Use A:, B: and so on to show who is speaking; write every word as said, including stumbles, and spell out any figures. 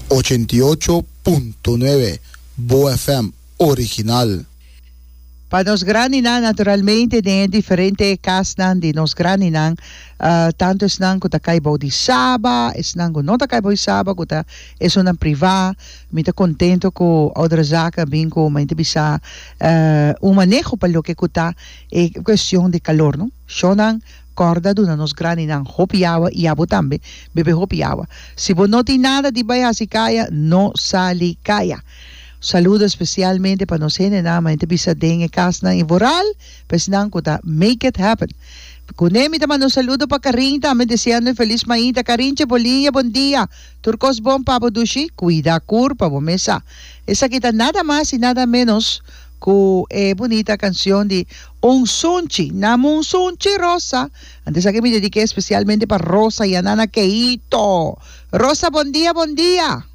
A: ochenta y ocho punto nueve Bo F M original.
B: Para nos graninan, naturalmente, de diferente casas de nos graninan, uh, tanto es nan kuta kay baudi saba, es nan ko nota kay baudi saba, kuta es una privada, me está contento ko otra zaca, bien ko me bisa uh, un manejo para lo que kuta es cuestión de calor, ¿no? Shonan corda duna nos graninan hopi agua y abo también, bebe hopi agua. Si vos no tiene nada de vaya así kaya, no sali kaya. Saludo especialmente para nos gente nada más bisa dengue casna y voral, pues nan kuta make it happen. Kunemi también un saludo para Karin, también deseando feliz mañana. Karinche Bolivia, buen día. Turcos bon pabo dushi, cuida curpa bo mesa. Esa quita nada más y nada menos que eh, bonita canción de Un Sunchi, Namo Un Sunchi Rosa. Antes aquí me dediqué especialmente para Rosa y a Nana Keito. Rosa, buen día, buen día.